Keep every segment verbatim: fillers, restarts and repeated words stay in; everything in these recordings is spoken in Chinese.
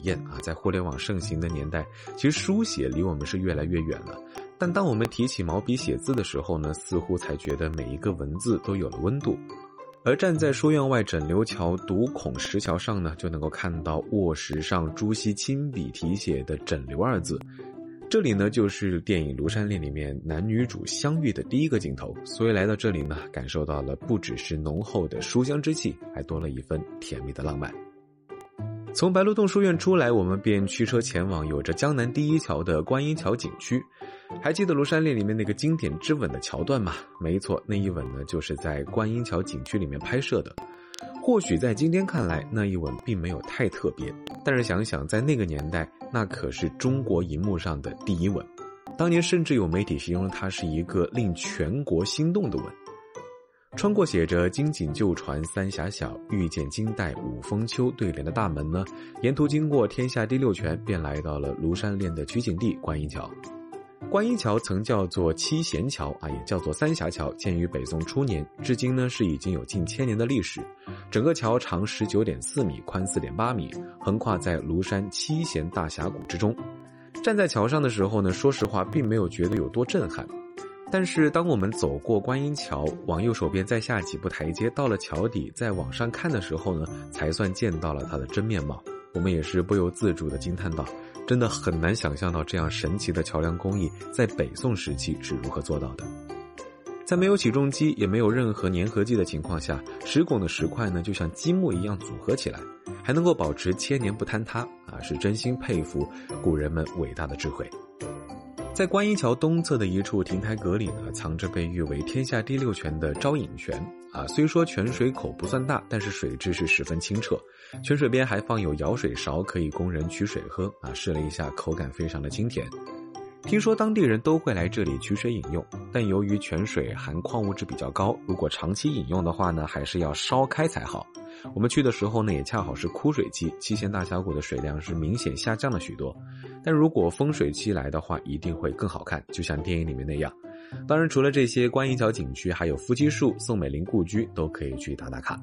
验啊。在互联网盛行的年代，其实书写离我们是越来越远了。但当我们提起毛笔写字的时候呢，似乎才觉得每一个文字都有了温度。而站在书院外枕流桥读孔石桥上呢，就能够看到卧石上朱熹亲笔题写的枕流二字。这里呢，就是电影《庐山恋》里面男女主相遇的第一个镜头，所以来到这里呢，感受到了不只是浓厚的书香之气，还多了一份甜蜜的浪漫。从白鹿洞书院出来，我们便驱车前往有着江南第一桥的观音桥景区。还记得《庐山恋》里面那个经典之吻的桥段吗？没错，那一吻呢，就是在观音桥景区里面拍摄的。或许在今天看来，那一吻并没有太特别，但是想想在那个年代，那可是中国荧幕上的第一吻。当年甚至有媒体形容它是一个令全国心动的吻。穿过写着金锦旧船三峡小，遇见金带五峰秋对联的大门呢，沿途经过天下第六泉，便来到了庐山恋的取景地观音桥。观音桥曾叫做七贤桥啊，也叫做三峡桥，建于北宋初年，至今呢是已经有近千年的历史。整个桥长 十九点四米，宽 四点八米，横跨在庐山七贤大峡谷之中。站在桥上的时候呢，说实话并没有觉得有多震撼。但是当我们走过观音桥，往右手边再下几步台阶，到了桥底，再往上看的时候呢，才算见到了它的真面貌。我们也是不由自主地惊叹道，真的很难想象到这样神奇的桥梁工艺在北宋时期是如何做到的。在没有起重机也没有任何粘合剂的情况下，石拱的石块呢就像积木一样组合起来，还能够保持千年不坍塌啊，是真心佩服古人们伟大的智慧。在观音桥东侧的一处亭台阁里呢，藏着被誉为天下第六泉的招引泉啊。虽说泉水口不算大，但是水质是十分清澈。泉水边还放有舀水勺，可以供人取水喝啊。试了一下，口感非常的清甜。听说当地人都会来这里取水饮用，但由于泉水含矿物质比较高，如果长期饮用的话呢，还是要烧开才好。我们去的时候呢，也恰好是枯水期，七贤大峡谷的水量是明显下降了许多。但如果丰水期来的话，一定会更好看，就像电影里面那样。当然除了这些观音桥景区，还有夫妻树、宋美龄故居都可以去打打卡。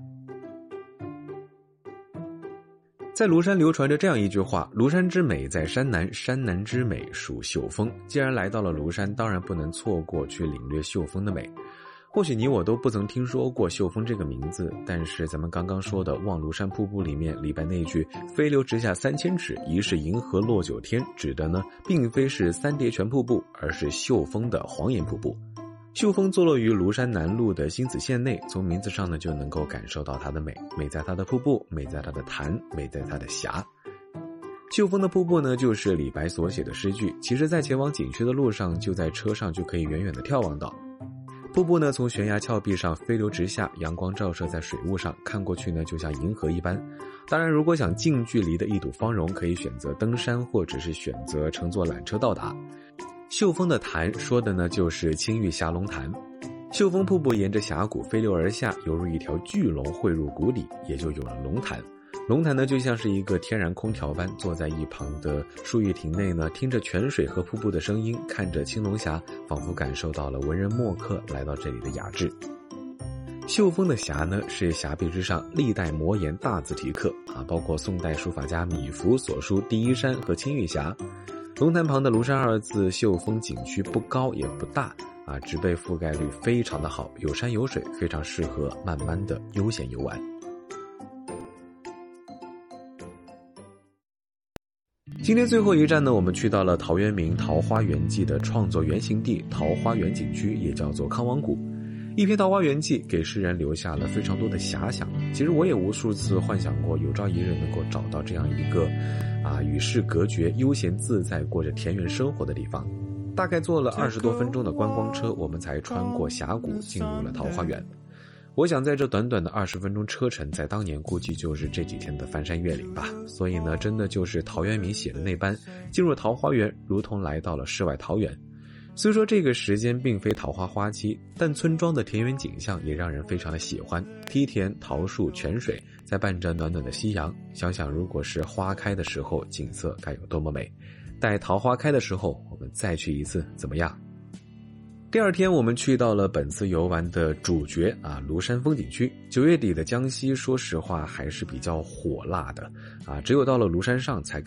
在庐山流传着这样一句话，庐山之美在山南，山南之美属秀峰。既然来到了庐山，当然不能错过去领略秀峰的美。或许你我都不曾听说过秀峰这个名字，但是咱们刚刚说的望庐山瀑布里面李白那句飞流直下三千尺，疑是银河落九天，指的呢并非是三叠泉瀑布，而是秀峰的黄岩瀑布。秀峰坐落于庐山南麓的新子县内，从名字上呢就能够感受到它的美，美在它的瀑布，美在它的潭，美在它的峡。秀峰的瀑布呢，就是李白所写的诗句，其实在前往景区的路上，就在车上就可以远远地眺望到。瀑布呢从悬崖峭壁上飞流直下，阳光照射在水雾上，看过去呢就像银河一般。当然如果想近距离的一睹芳容，可以选择登山，或者是选择乘坐缆车到达。秀峰的潭说的呢就是青玉峡龙潭。秀峰瀑布沿着峡谷飞流而下，犹如一条巨龙汇入谷底，也就有了龙潭。龙潭呢就像是一个天然空调般，坐在一旁的树玉亭内呢，听着泉水和瀑布的声音，看着青龙峡，仿佛感受到了文人墨客来到这里的雅致。秀峰的峡呢是峡壁之上历代摩岩大字题刻啊，包括宋代书法家米芾所书第一山和青玉峡。龙潭旁的庐山二字秀峰景区不高也不大啊，植被覆盖率非常的好，有山有水，非常适合慢慢的悠闲游玩。今天最后一站呢，我们去到了陶渊明《桃花源记》的创作原型地桃花源景区，也叫做康王谷。一篇《桃花源记》给诗人留下了非常多的遐想。其实我也无数次幻想过，有朝一日能够找到这样一个啊与世隔绝、悠闲自在、过着田园生活的地方。大概坐了二十多分钟的观光车，我们才穿过峡谷，进入了桃花源。我想在这短短的二十分钟车程，在当年估计就是这几天的翻山越岭吧。所以呢，真的就是陶渊明写的那般，进入桃花源如同来到了世外桃源。虽说这个时间并非桃花花期，但村庄的田园景象也让人非常的喜欢。梯田、桃树、泉水，再伴着暖暖的夕阳，想想如果是花开的时候，景色该有多么美。待桃花开的时候，我们再去一次，怎么样？第二天我们去到了本次游玩的主角啊，庐山风景区。九月底的江西说实话还是比较火辣的啊，只有到了庐山上才